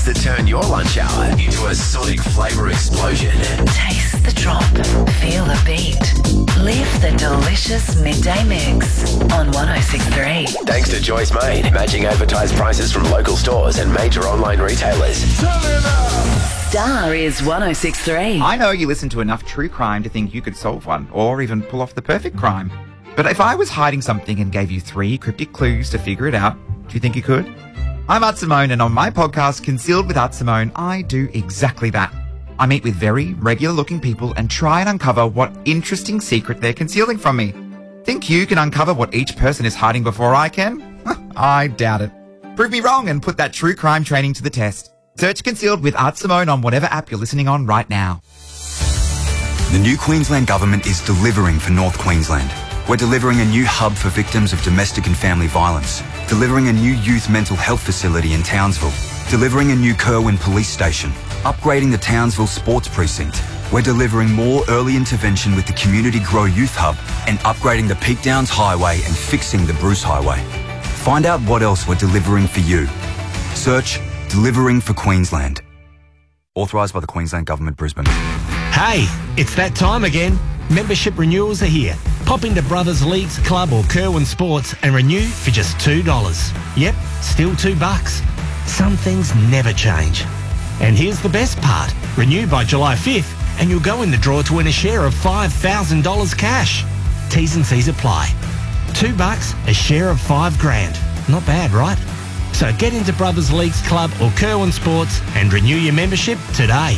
that turn your lunch hour into a sonic flavour explosion. Taste the drop. Feel the beat. Live the delicious midday mix on 106.3. Thanks to Joyce Maid, matching advertised prices from local stores and major online retailers. Star is 106.3. I know you listen to enough true crime to think you could solve one, or even pull off the perfect crime. But if I was hiding something and gave you 3 cryptic clues to figure it out, do you think you could? I'm Art Simone, and on my podcast, Concealed with Art Simone, I do exactly that. I meet with very regular-looking people and try and uncover what interesting secret they're concealing from me. Think you can uncover what each person is hiding before I can? I doubt it. Prove me wrong and put that true crime training to the test. Search Concealed with Art Simone on whatever app you're listening on right now. The new Queensland Government is delivering for North Queensland. We're delivering a new hub for victims of domestic and family violence, delivering a new youth mental health facility in Townsville, delivering a new Kerwin police station, upgrading the Townsville Sports Precinct. We're delivering more early intervention with the Community Grow Youth Hub and upgrading the Peak Downs Highway and fixing the Bruce Highway. Find out what else we're delivering for you. Search Delivering for Queensland. Authorised by the Queensland Government, Brisbane. Hey, it's that time again. Membership renewals are here. Pop into Brothers Leagues Club or Kerwin Sports and renew for just $2. Yep, still $2. Some things never change. And here's the best part. Renew by July 5th and you'll go in the draw to win a share of $5,000 cash. T's and C's apply. $2, a share of $5,000. Not bad, right? So get into Brothers Leagues Club or Kerwin Sports and renew your membership today.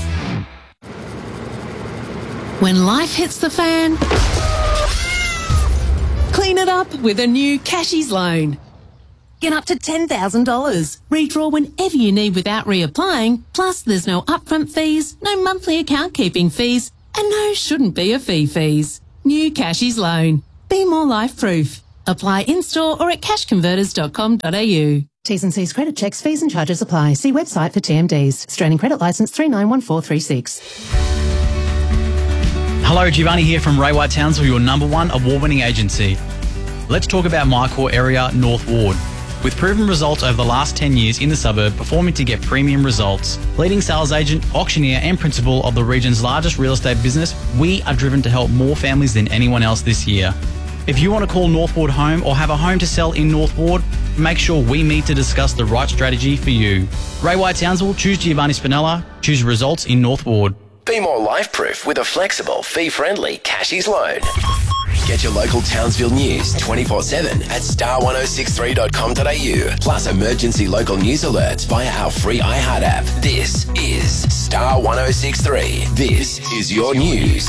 When life hits the fan, clean it up with a new Cashies loan. Get up to $10,000. Redraw whenever you need without reapplying. Plus, there's no upfront fees, no monthly account keeping fees, and no shouldn't be a fee fees. New Cashies loan. Be more life-proof. Apply in-store or at cashconverters.com.au. T's and C's credit checks, fees and charges apply. See website for TMDs. Australian Credit Licence 391436. Hello, Giovanni here from Ray White Townsville, your #1 award-winning agency. Let's talk about my core area, North Ward. With proven results over the last 10 years in the suburb, performing to get premium results, leading sales agent, auctioneer and principal of the region's largest real estate business, we are driven to help more families than anyone else this year. If you want to call North Ward home or have a home to sell in North Ward, make sure we meet to discuss the right strategy for you. Ray White Townsville, choose Giovanni Spinella, choose results in North Ward. Be more life-proof with a flexible, fee-friendly Cashies loan. Get your local Townsville news 24/7 at star1063.com.au. Plus emergency local news alerts via our free iHeart app. This is Star 1063. This is your news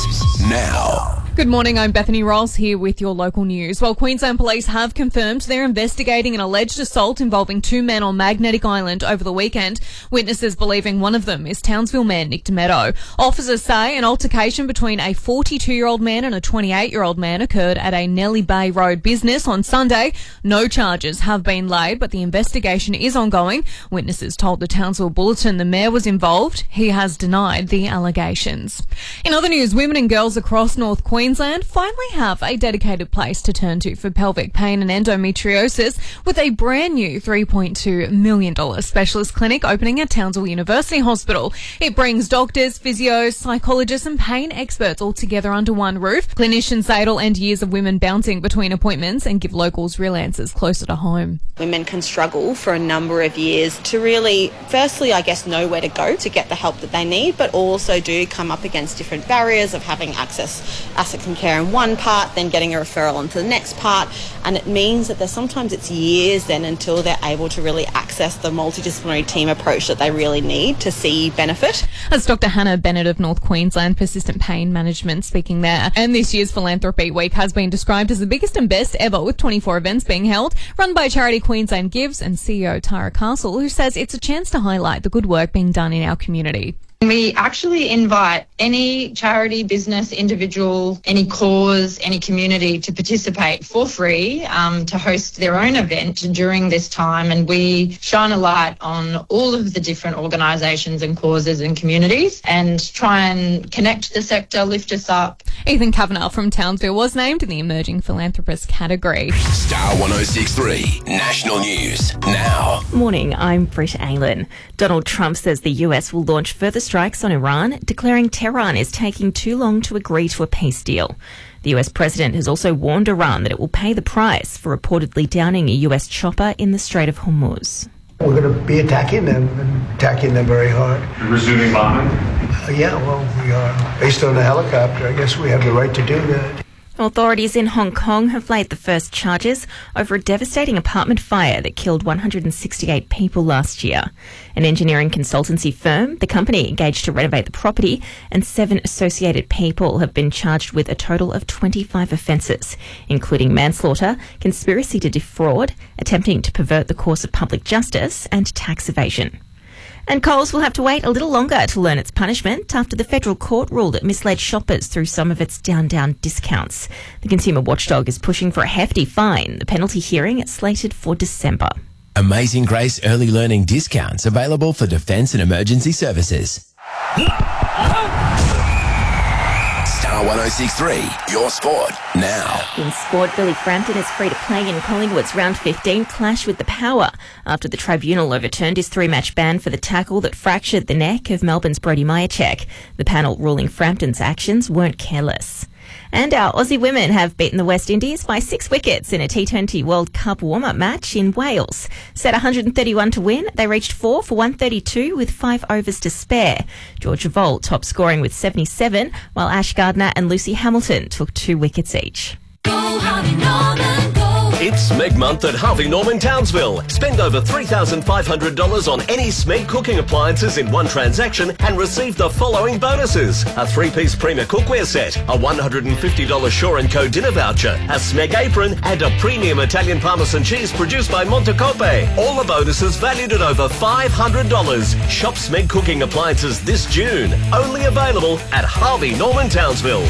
now. Good morning, I'm Bethany Ross here with your local news. Well, Queensland Police have confirmed they're investigating an alleged assault involving 2 men on Magnetic Island over the weekend. Witnesses believing one of them is Townsville Mayor Nick Demeto. Officers say an altercation between a 42-year-old man and a 28-year-old man occurred at a Nellie Bay Road business on Sunday. No charges have been laid, but the investigation is ongoing. Witnesses told the Townsville Bulletin the mayor was involved. He has denied the allegations. In other news, women and girls across North Queensland finally have a dedicated place to turn to for pelvic pain and endometriosis with a brand new $3.2 million specialist clinic opening at Townsville University Hospital. It brings doctors, physios, psychologists and pain experts all together under one roof. Clinicians say it'll end years of women bouncing between appointments and give locals real answers closer to home. Women can struggle for a number of years to really, firstly, I guess, know where to go to get the help that they need, but also do come up against different barriers of having assets and care in one part, then getting a referral onto the next part, and it means that sometimes it's years then until they're able to really access the multidisciplinary team approach that they really need to see benefit. That's Dr. Hannah Bennett of North Queensland Persistent Pain Management speaking there. And this year's Philanthropy Week has been described as the biggest and best ever, with 24 events being held, run by charity Queensland Gives and CEO Tara Castle, who says it's a chance to highlight the good work being done in our community. We actually invite any charity, business, individual, any cause, any community to participate for free to host their own event during this time, and we shine a light on all of the different organisations and causes and communities and try and connect the sector, lift us up. Ethan Kavanagh from Townsville was named in the Emerging Philanthropist category. Star 106.3 National News now. Morning, I'm Britt Aylen. Donald Trump says the US will launch further strikes on Iran, declaring Tehran is taking too long to agree to a peace deal. The US president has also warned Iran that it will pay the price for reportedly downing a US chopper in the Strait of Hormuz. We're going to be attacking them very hard. Resuming bombing? Yeah, well, we are. Based on the helicopter, I guess we have the right to do that. Authorities in Hong Kong have laid the first charges over a devastating apartment fire that killed 168 people last year. An engineering consultancy firm, the company engaged to renovate the property, and 7 associated people have been charged with a total of 25 offences, including manslaughter, conspiracy to defraud, attempting to pervert the course of public justice, and tax evasion. And Coles will have to wait a little longer to learn its punishment after the federal court ruled it misled shoppers through some of its down discounts. The consumer watchdog is pushing for a hefty fine. The penalty hearing is slated for December. Amazing Grace early learning discounts available for defence and emergency services. Star 106.3, your sport now. In sport, Billy Frampton is free to play in Collingwood's round 15 clash with the Power after the tribunal overturned his 3-match ban for the tackle that fractured the neck of Melbourne's Brody Myercheck. The panel ruling Frampton's actions weren't careless. And our Aussie women have beaten the West Indies by 6 wickets in a T20 World Cup warm-up match in Wales. Set 131 to win, they reached 4 for 132 with 5 overs to spare. Georgia Volt top scoring with 77, while Ash Gardner and Lucy Hamilton took 2 wickets each. Go Harvey Norman, go! It's Smeg Month at Harvey Norman Townsville. Spend over $3,500 on any Smeg cooking appliances in one transaction and receive the following bonuses: a 3-piece Prima cookware set, a $150 Shaw & Co dinner voucher, a Smeg apron, and a premium Italian Parmesan cheese produced by Montecope. All the bonuses valued at over $500. Shop Smeg cooking appliances this June. Only available at Harvey Norman Townsville.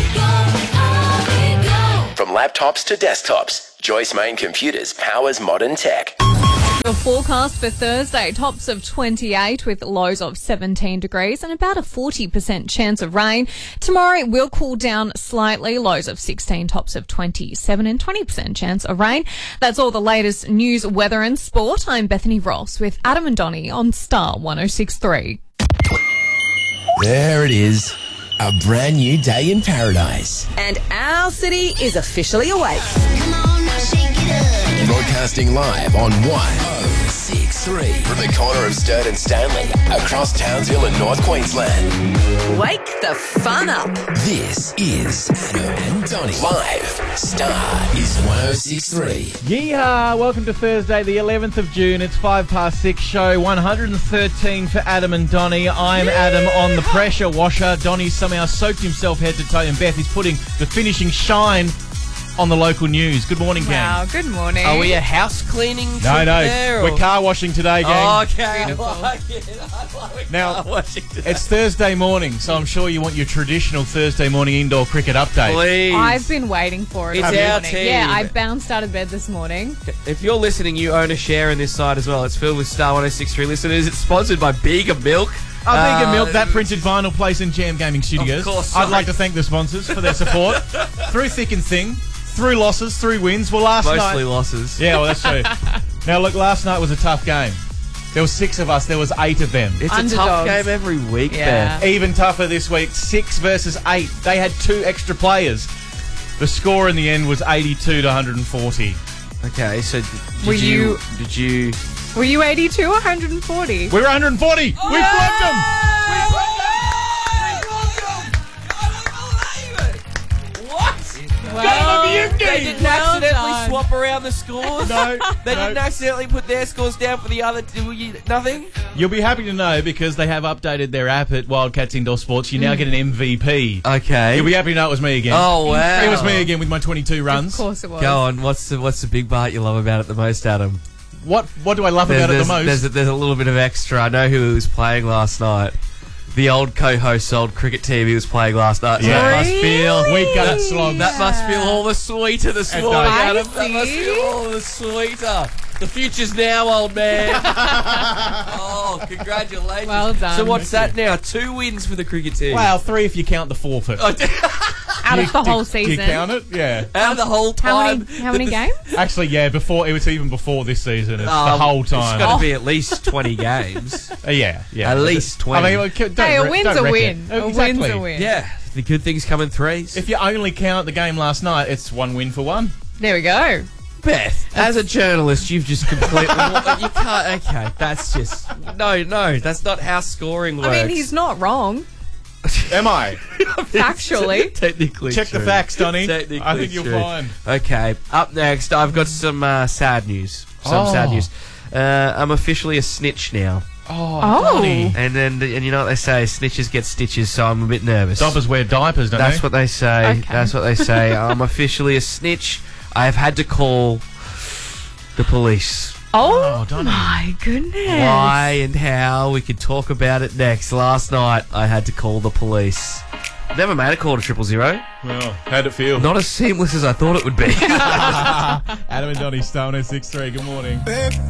From laptops to desktops, Joyce Main Computers powers modern tech. The forecast for Thursday, tops of 28 with lows of 17 degrees and about a 40% chance of rain. Tomorrow it will cool down slightly, lows of 16, tops of 27 and 20% chance of rain. That's all the latest news, weather and sport. I'm Bethany Ross with Adam and Donnie on Star 106.3. There it is. A brand new day in paradise. And our city is officially awake. Come on, now shake it up. Broadcasting live on 106.3 from the corner of Sturt and Stanley, across Townsville and North Queensland. Wake the fun up. This is Adam and Donnie. Live. Star is 106.3. Yeehaw! Welcome to Thursday, the 11th of June. It's 6:05, show 113 for Adam and Donnie. I'm Adam on the pressure washer. Donnie somehow soaked himself head to toe, and Beth is putting the finishing shine on the local news. Good morning, gang. Wow, good morning. Are we a house cleaning trip No, there, or? we're car washing today, gang. Oh, okay, Beautiful. I like it. I like Now, car washing today. It's Thursday morning, so I'm sure you want your traditional Thursday morning indoor cricket update. Please. I've been waiting for it. It's this our morning. team. Yeah, I bounced out of bed this morning. If you're listening, you own a share in this site as well. It's filled with Star 106.3 listeners. It's sponsored by Bega Milk. Bega Milk, that printed vinyl place in Jam Gaming Studios. Of course, I'd like to thank the sponsors for their support. Through thick and thin, through losses, through wins. Well, last night... Mostly losses. Yeah, well, that's true. Now, look, last night was a tough game. There were 6 of us. There was 8 of them. It's Underdogs. a tough game every week, Yeah. Beth. Even tougher this week, 6 versus 8. They had 2 extra players. The score in the end was 82 to 140. Okay, so Were you- Did you... Were you 82 or 140? We were 140. We flubbed them. Well, They didn't accidentally done. swap around the scores? No. They no. didn't accidentally put their scores down for the other... Nothing? You'll be happy to know, because they have updated their app at Wildcats Indoor Sports. You now get an MVP. Okay. You'll be happy to know it was me again. Oh, wow. It was me again with my 22 runs. Of course it was. Go on. What's the big part you love about it the most, Adam? What do I love about it the most? There's a little bit of extra. I know who was playing last night. The old co-host's old cricket team he was playing last night. So Yeah. that must feel... We've got it slogged. That must feel all the sweeter this It morning, does. Adam. That must feel all the sweeter. The future's now, old man. Oh, congratulations. Well done. So what's that now? 2 wins for the cricket team. Well, 3 if you count the forfeit. Oh, Out of the whole Do you season. count it? Yeah. Out of the whole time. How many games? Actually, yeah. Before it was even before this season. It's the whole time. It's got to be at least 20 games. Yeah. At least 20. I mean, like, don't Hey, a re- win's don't a wreck win. it. A Exactly. win's a win. Yeah, the good things come in threes. If you only count the game last night, it's 1 win for 1. There we go. Beth, as a journalist, you've just completely... you can't... Okay, that's just... No, that's not how scoring works. I mean, he's not wrong. Am I? Factually. Technically Check true. the facts, Donny. Technically I think you'll true. find. Okay, up next, I've got some sad news. Sad news. I'm officially a snitch now. Oh, Donny. And you know what they say, snitches get stitches, so I'm a bit nervous. Dobbers wear diapers, don't That's they? what they say. Okay. That's what they say. I'm officially a snitch. I have had to call the police. Oh, Donny. my goodness. Why and how, we can talk about it next. Last night, I had to call the police. Never made a call to 000. Well, how'd it feel? Not as seamless as I thought it would be. Adam and Donny, Star 106.3. Good morning.